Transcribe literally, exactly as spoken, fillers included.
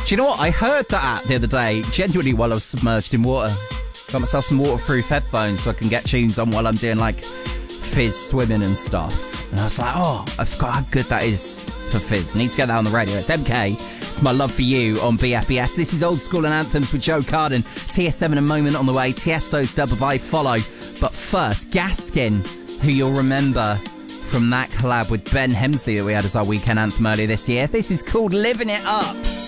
Do you know what? I heard that the other day, genuinely while I was submerged in water. Got myself some waterproof headphones so I can get tunes on while I'm doing like fizz swimming and stuff. And I was like, oh, I forgot how good that is for fizz. Need to get that on the radio. It's M K. It's My Love For You on B F B S. This is Old School and Anthems with Joe Carden. T S seven a moment on the way. Tiesto's Dub of I Follow. But first, Gaskin, who you'll remember from that collab with Ben Hemsley that we had as our weekend anthem earlier this year. This is called Living It Up.